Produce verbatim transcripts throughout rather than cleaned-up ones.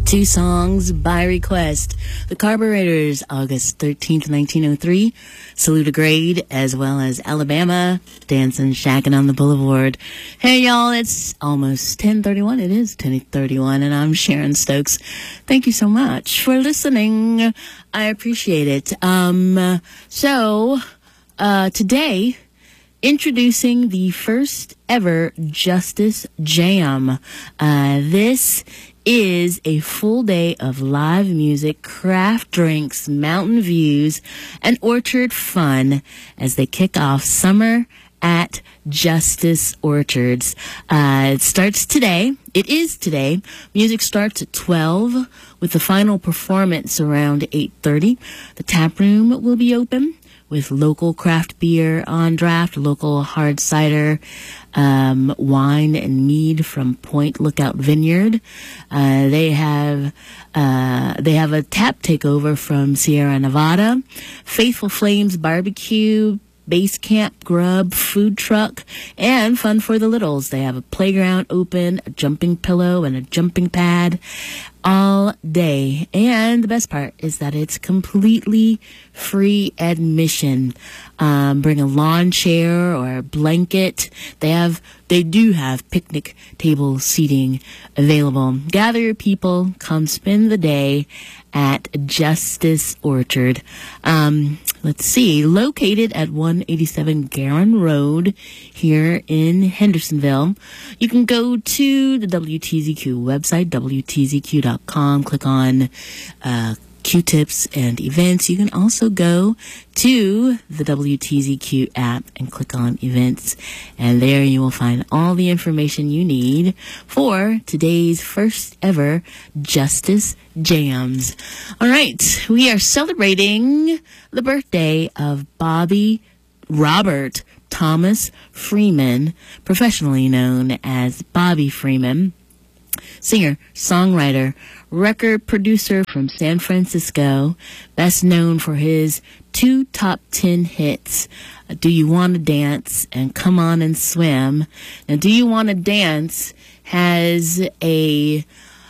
Two songs by request. The Carburetors, August thirteenth, nineteen oh three. Salute a Grade, as well as Alabama, Dancing, Shacking on the Boulevard. Hey, y'all, it's almost ten thirty-one. It is ten thirty-one, and I'm Sharon Stokes. Thank you so much for listening. I appreciate it. Um, so, uh, today, introducing the first ever Justice Jam. Uh, this is a full day of live music, craft drinks, mountain views, and orchard fun as they kick off summer at Justice Orchards. Uh, it starts today. It is today. Music starts at twelve with the final performance around eight thirty. The tap room will be open with local craft beer on draft, local hard cider, um, wine and mead from Point Lookout Vineyard. Uh, they have uh, they have a tap takeover from Sierra Nevada, Faithful Flames Barbecue, Base Camp Grub food truck, and fun for the littles. They have a playground open, a jumping pillow, and a jumping pad all day. And the best part is that it's completely free admission. Um, bring a lawn chair or a blanket. They have, they do have picnic table seating available. Gather your people, come spend the day at Justice Orchard. Um, let's see, located at one eighty-seven Garin Road here in Hendersonville. You can go to the W T Z Q website, W T Z Q dot com, click on uh, Q-tips and events. You can also go to the W T Z Q app and click on events, and there you will find all the information you need for today's first ever Justice Jams. All right, we are celebrating the birthday of Bobby Robert Thomas Freeman, professionally known as Bobby Freeman. Singer, songwriter, record producer from San Francisco, best known for his two top ten hits, Do You Want to Dance and Come On and Swim. Now, Do You Want to Dance has a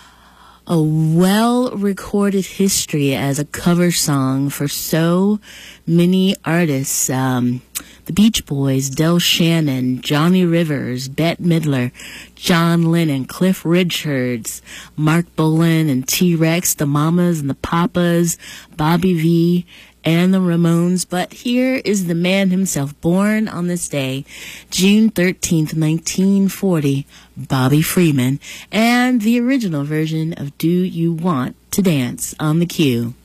a well-recorded history as a cover song for so many artists. Um, the Beach Boys, Del Shannon, Johnny Rivers, Bette Midler, John Lennon, Cliff Richards, Mark Bolan and T-Rex, the Mamas and the Papas, Bobby V, and the Ramones. But here is the man himself, born on this day, June thirteenth, nineteen forty, Bobby Freeman, and the original version of Do You Want to Dance on the Q.